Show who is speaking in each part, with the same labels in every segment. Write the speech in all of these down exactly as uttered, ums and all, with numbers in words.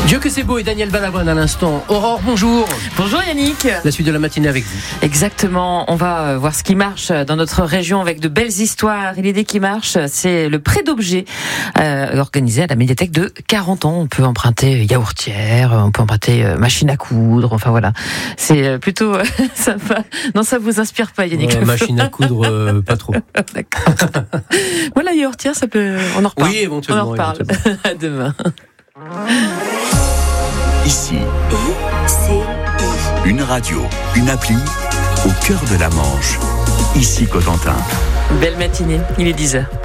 Speaker 1: Dieu que c'est beau et Daniel Balavoine à l'instant. Aurore, bonjour.
Speaker 2: Bonjour Yannick.
Speaker 1: La suite de la matinée avec vous.
Speaker 2: Exactement, on va voir ce qui marche dans notre région avec de belles histoires. Et l'idée qui marche, c'est le prêt d'objets euh, organisé à la médiathèque de quarante ans. On peut emprunter yaourtière, on peut emprunter machine à coudre, enfin voilà. C'est plutôt sympa. Non, ça vous inspire pas Yannick?
Speaker 1: euh, Machine à coudre, euh, pas trop.
Speaker 2: D'accord. Voilà, yaourtière, ça peut... On en reparle.
Speaker 1: Oui, éventuellement.
Speaker 2: On en reparle.
Speaker 1: Éventuellement.
Speaker 2: À demain.
Speaker 3: Ici, une radio, une appli au cœur de la Manche. Ici Cotentin.
Speaker 2: Belle matinée, il est dix heures.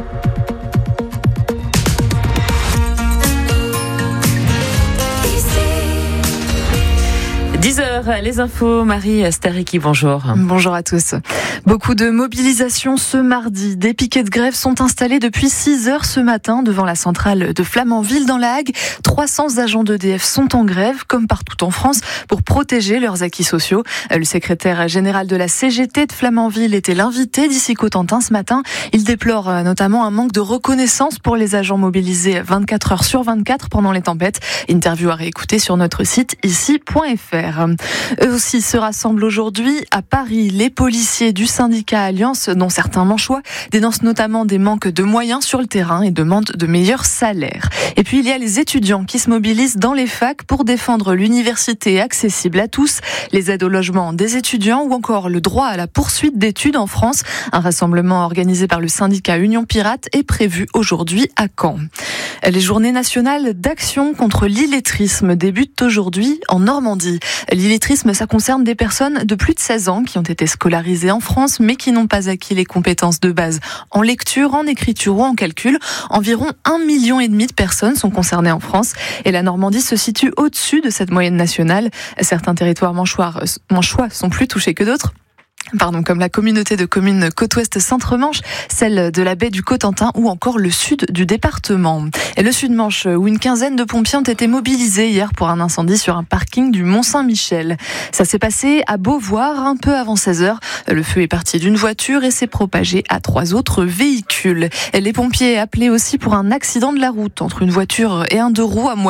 Speaker 2: dix heures, les infos, Marie Stariki, bonjour.
Speaker 4: Bonjour à tous. Beaucoup de mobilisations ce mardi. Des piquets de grève sont installés depuis six heures ce matin devant la centrale de Flamanville dans la Hague. trois cents agents d'E D F sont en grève, comme partout en France, pour protéger leurs acquis sociaux. Le secrétaire général de la C G T de Flamanville était l'invité d'Ici Cotentin ce matin. Il déplore notamment un manque de reconnaissance pour les agents mobilisés vingt-quatre heures sur vingt-quatre pendant les tempêtes. Interview à réécouter sur notre site ici point f r. Eux aussi se rassemblent aujourd'hui à Paris. Les policiers du syndicat Alliance, dont certains manchois, dénoncent notamment des manques de moyens sur le terrain et demandent de meilleurs salaires. Et puis il y a les étudiants qui se mobilisent dans les facs pour défendre l'université accessible à tous, les aides au logement des étudiants ou encore le droit à la poursuite d'études en France. Un rassemblement organisé par le syndicat Union Pirate est prévu aujourd'hui à Caen. Les journées nationales d'action contre l'illettrisme débutent aujourd'hui en Normandie. L'illettrisme, ça concerne des personnes de plus de seize ans qui ont été scolarisées en France mais qui n'ont pas acquis les compétences de base en lecture, en écriture ou en calcul. Environ un million et demi de personnes sont concernées en France et la Normandie se situe au-dessus de cette moyenne nationale. Certains territoires manchois, manchois sont plus touchés que d'autres. Pardon, comme la communauté de communes Côte-Ouest Centre-Manche, celle de la baie du Cotentin ou encore le sud du département. Et le Sud-Manche, où une quinzaine de pompiers ont été mobilisés hier pour un incendie sur un parking du Mont-Saint-Michel. Ça s'est passé à Beauvoir un peu avant seize heures. Le feu est parti d'une voiture et s'est propagé à trois autres véhicules. Et les pompiers appelaient aussi pour un accident de la route entre une voiture et un deux roues à moitié